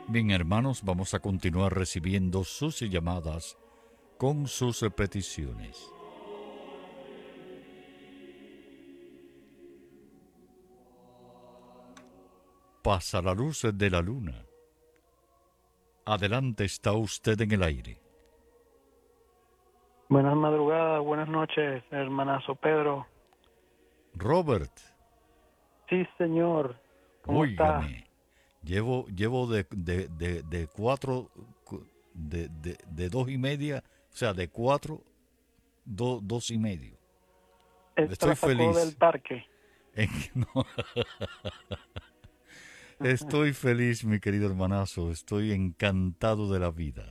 Bien, hermanos, vamos a continuar recibiendo sus llamadas con sus peticiones. Pasa la luz de la luna. Adelante, está usted en el aire. Buenas madrugadas, buenas noches, hermanazo Pedro. Robert, Sí, señor. ¿Cómo está? óigame, llevo de cuatro, de 2:30, o sea, de cuatro, 2:30. Esta Estoy la sacó del feliz. parque. No, estoy feliz, mi querido hermanazo. Estoy encantado de la vida.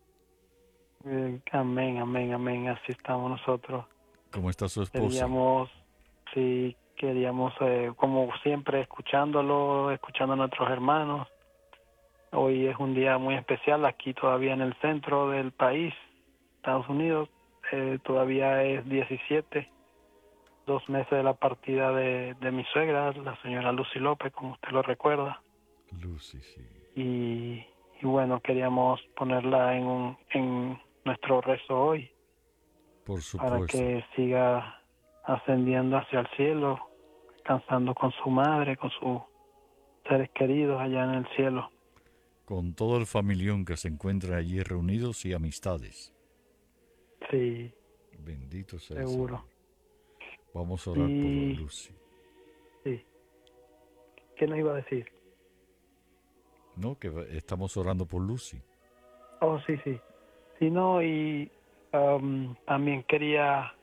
Amén, amén, amén. Así estamos nosotros. ¿Cómo está su esposa? Queríamos, sí, queríamos, como siempre, escuchando a nuestros hermanos. Hoy es un día muy especial aquí todavía en el centro del país, Estados Unidos. Todavía es 17, 2 meses de la partida de mi suegra, la señora Lucy López, como usted lo recuerda. Lucy, sí. Y bueno, queríamos ponerla en nuestro rezo hoy Por para supuesto. que siga ascendiendo hacia el cielo, descansando con su madre, con sus seres queridos allá en el cielo. Con todo el familión que se encuentra allí reunidos y amistades. Sí, Bendito sea el Señor. seguro. Vamos a orar por Y Lucy. sí, ¿qué nos iba a decir? No, que estamos orando por Lucy. Oh, sí, sí. Sí, no, y también quería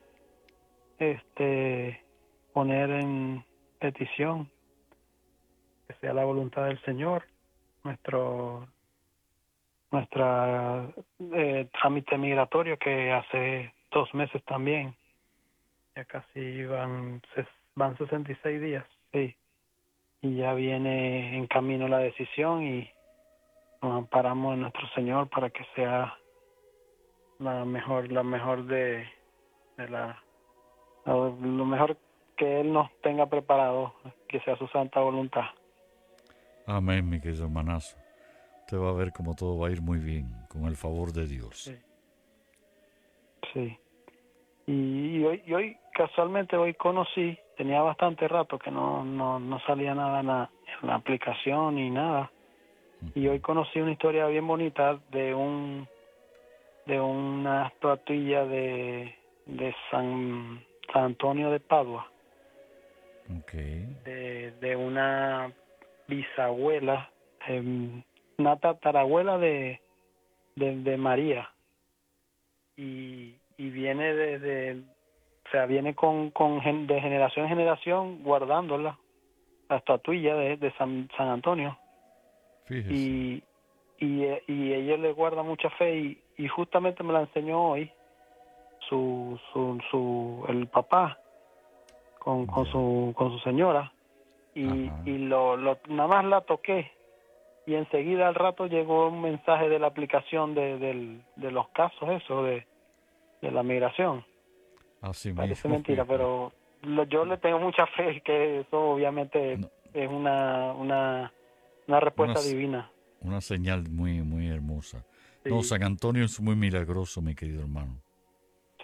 poner en petición que sea la voluntad del Señor nuestro nuestra trámite migratorio, que hace 2 meses también, ya casi van 66 días, sí, y ya viene en camino la decisión, y nos amparamos en nuestro Señor para que sea la mejor de lo mejor que Él nos tenga preparado, que sea su santa voluntad. Amén, mi querido hermanazo. Usted va a ver cómo todo va a ir muy bien, con el favor de Dios. Sí, sí. Y hoy casualmente hoy conocí, tenía bastante rato que no salía nada en la aplicación ni nada, y hoy conocí una historia bien bonita de una estatuilla de San Antonio de Padua, Ok. de una bisabuela, una tatarabuela de María, y viene o sea, viene de generación en generación guardándola, la estatuilla de San Antonio, Fíjese. y ella le guarda mucha fe, y justamente me la enseñó hoy el papá Ya. con su señora, Ajá. y nada más la toqué, y enseguida al rato llegó un mensaje de la aplicación de los casos, eso de la migración. Así Parece mismo, mentira, pero yo le tengo mucha fe que eso obviamente no, es una una, respuesta divina. una señal muy, muy hermosa. No, Sí, San Antonio es muy milagroso, mi querido hermano.